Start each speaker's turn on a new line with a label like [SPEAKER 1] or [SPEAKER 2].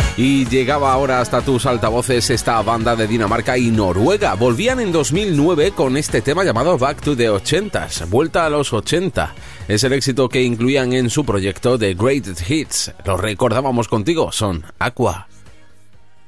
[SPEAKER 1] Y llegaba ahora hasta tus altavoces esta banda de Dinamarca y Noruega. Volvían en 2009 con este tema llamado Back to the 80s, Vuelta a los 80. Es el éxito que incluían en su proyecto The Greatest Hits. Lo recordábamos contigo, son Aqua.